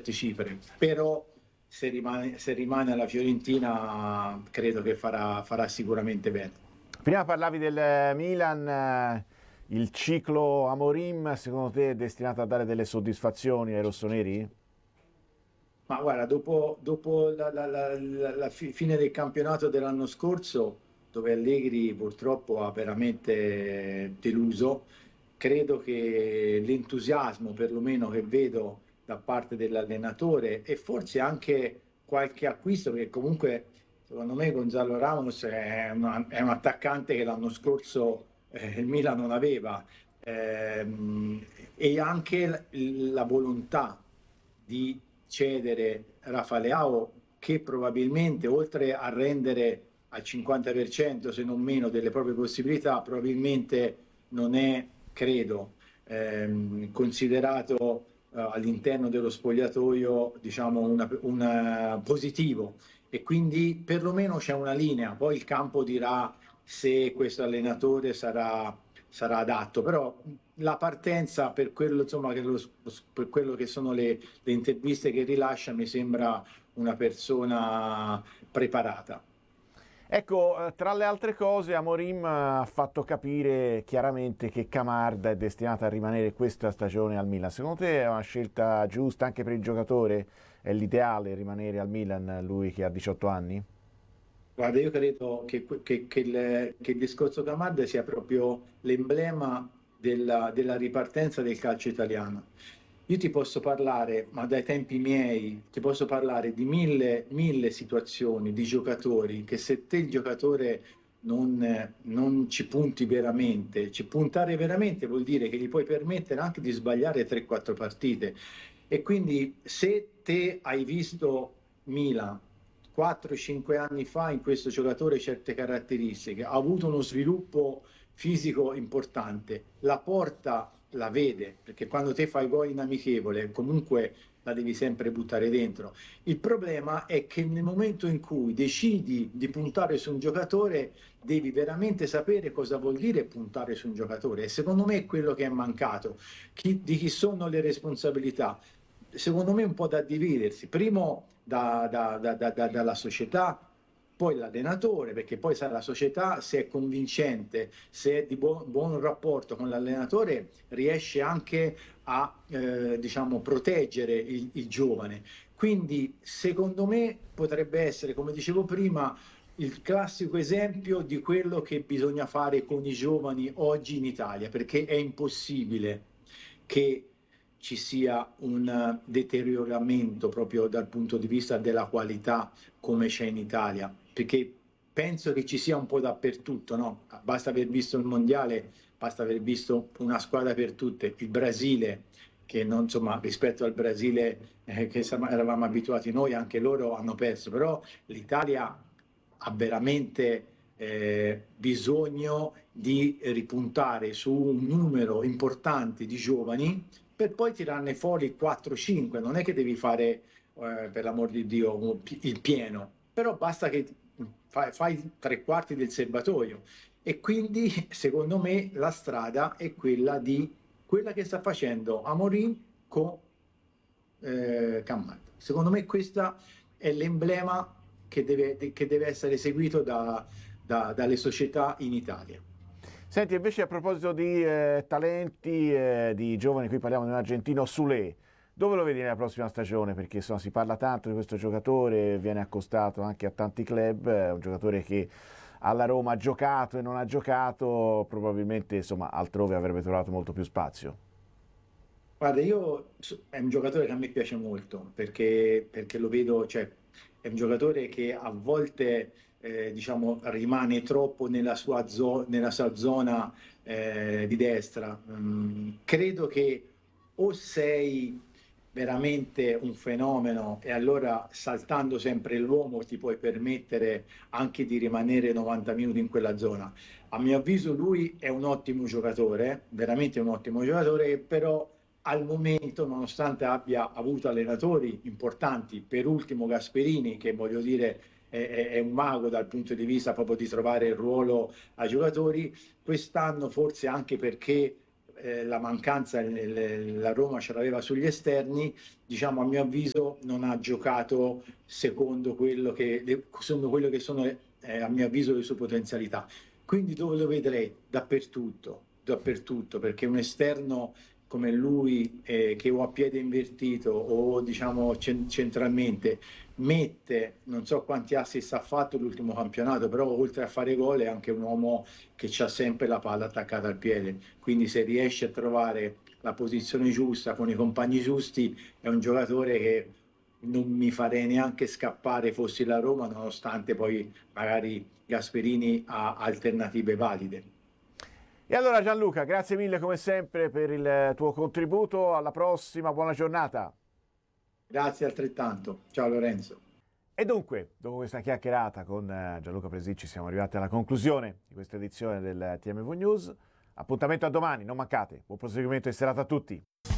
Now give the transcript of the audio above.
certe cifre, però se rimane alla Fiorentina credo che farà sicuramente bene. Prima parlavi del Milan, il ciclo Amorim secondo te è destinato a dare delle soddisfazioni ai rossoneri? Ma guarda, dopo la fine del campionato dell'anno scorso, dove Allegri purtroppo ha veramente deluso, credo che l'entusiasmo, perlomeno che vedo da parte dell'allenatore e forse anche qualche acquisto, perché comunque secondo me Gonzalo Ramos è un attaccante che l'anno scorso il Milan non aveva, e anche la volontà di cedere Rafa Leao, che probabilmente oltre a rendere al 50% se non meno delle proprie possibilità, probabilmente non è, credo, considerato all'interno dello spogliatoio, diciamo, un positivo, e quindi perlomeno c'è una linea, poi il campo dirà se questo allenatore sarà adatto, però la partenza per quello, insomma, per quello che sono le interviste che rilascia, mi sembra una persona preparata. Ecco, tra le altre cose, Amorim ha fatto capire chiaramente che Camarda è destinato a rimanere questa stagione al Milan. Secondo te è una scelta giusta anche per il giocatore? È l'ideale rimanere al Milan, lui che ha 18 anni? Guarda, io credo che il discorso Camarda sia proprio l'emblema della ripartenza del calcio italiano. Io ti posso parlare, ma dai tempi miei, ti posso parlare di mille situazioni di giocatori che, se te il giocatore non ci punti veramente, ci puntare veramente vuol dire che gli puoi permettere anche di sbagliare 3-4 partite. E quindi se te hai visto Milan 4-5 anni fa in questo giocatore certe caratteristiche, ha avuto uno sviluppo fisico importante, la porta la vede, perché quando te fai gol in amichevole comunque la devi sempre buttare dentro. Il problema è che nel momento in cui decidi di puntare su un giocatore, devi veramente sapere cosa vuol dire puntare su un giocatore, e secondo me è quello che è mancato. Di chi sono le responsabilità? Secondo me un po' da dividersi, primo dalla società, poi l'allenatore, perché poi sa, la società, se è convincente, se è di buon rapporto con l'allenatore, riesce anche a diciamo, proteggere il giovane. Quindi secondo me potrebbe essere, come dicevo prima, il classico esempio di quello che bisogna fare con i giovani oggi in Italia, perché è impossibile che ci sia un deterioramento proprio dal punto di vista della qualità come c'è in Italia, perché penso che ci sia un po' dappertutto, no? Basta aver visto il mondiale, basta aver visto una squadra per tutte, il Brasile, che non, insomma, rispetto al Brasile che eravamo abituati noi, anche loro hanno perso, però l'Italia ha veramente bisogno di ripuntare su un numero importante di giovani per poi tirarne fuori 4-5. Non è che devi fare, per l'amor di Dio, il pieno, però basta che fai tre quarti del serbatoio. E quindi, secondo me, la strada è quella che sta facendo Amorim con Cammata. Secondo me questa è l'emblema che deve essere seguito dalle società in Italia. Senti, invece a proposito di talenti, di giovani, qui parliamo di un argentino, Sule, dove lo vedi nella prossima stagione? Perché insomma, si parla tanto di questo giocatore, viene accostato anche a tanti club, è un giocatore che alla Roma ha giocato e non ha giocato, probabilmente insomma, altrove avrebbe trovato molto più spazio. Guarda, è un giocatore che a me piace molto perché lo vedo, cioè, è un giocatore che a volte diciamo, rimane troppo nella sua zona di destra. Credo che o sei veramente un fenomeno e allora saltando sempre l'uomo ti puoi permettere anche di rimanere 90 minuti in quella zona. A mio avviso lui è un ottimo giocatore, veramente un ottimo giocatore, però al momento, nonostante abbia avuto allenatori importanti, per ultimo Gasperini, che voglio dire è un mago dal punto di vista proprio di trovare il ruolo ai giocatori, quest'anno forse anche perché la mancanza, la Roma ce l'aveva sugli esterni, diciamo a mio avviso non ha giocato secondo quello che sono a mio avviso le sue potenzialità. Quindi dove lo vedrei? Dappertutto, perché un esterno come lui che o a piede invertito o diciamo centralmente mette, non so quanti assist ha fatto l'ultimo campionato, però oltre a fare gol è anche un uomo che ha sempre la palla attaccata al piede, quindi se riesce a trovare la posizione giusta con i compagni giusti è un giocatore che non mi farei neanche scappare fossi la Roma, nonostante poi magari Gasperini ha alternative valide. E allora Gianluca, grazie mille come sempre per il tuo contributo, alla prossima, buona giornata. Grazie altrettanto, ciao Lorenzo. E dunque, dopo questa chiacchierata con Gianluca Presicci siamo arrivati alla conclusione di questa edizione del TMV News. Appuntamento a domani, non mancate. Buon proseguimento di serata a tutti.